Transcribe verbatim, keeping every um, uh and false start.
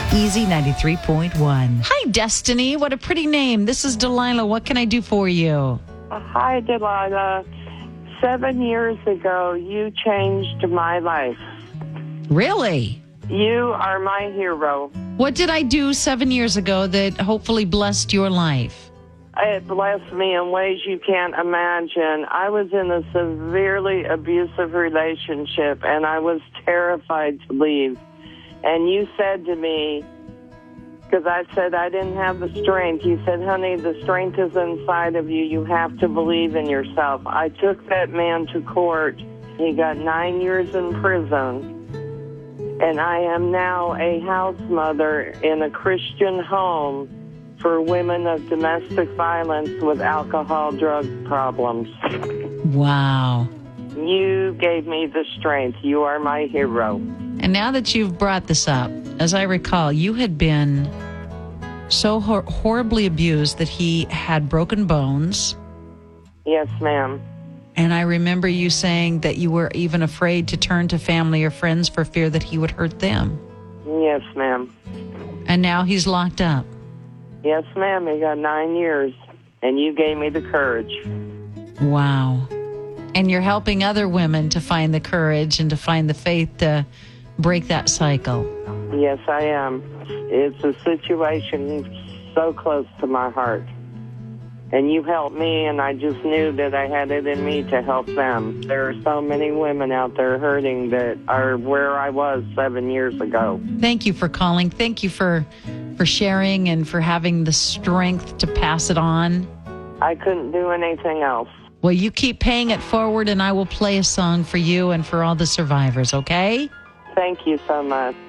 Easy ninety-three point one. Hi, Destiny. What a pretty name. This is Delilah. What can I do for you? Uh, Hi, Delilah. Seven years ago, you changed my life. Really? You are my hero. What did I do seven years ago that hopefully blessed your life? It blessed me in ways you can't imagine. I was in a severely abusive relationship, and I was terrified to leave. And you said to me, because I said I didn't have the strength, you said, honey, the strength is inside of you. You have to believe in yourself. I took that man to court. He got nine years in prison. And I am now a house mother in a Christian home for women of domestic violence with alcohol, drug problems. Wow. You gave me the strength. You are my hero. And now that you've brought this up, as I recall, you had been so hor- horribly abused that he had broken bones. Yes, ma'am. And I remember you saying that you were even afraid to turn to family or friends for fear that he would hurt them. Yes, ma'am. And now he's locked up. Yes, ma'am. He got nine years, and you gave me the courage. Wow. And you're helping other women to find the courage and to find the faith to break that cycle. Yes, I am. It's a situation so close to my heart. And you helped me, and I just knew that I had it in me to help them. There are so many women out there hurting that are where I was seven years ago. Thank you for calling. Thank you for, for sharing and for having the strength to pass it on. I couldn't do anything else. Well, you keep paying it forward, and I will play a song for you and for all the survivors, okay? Thank you so much.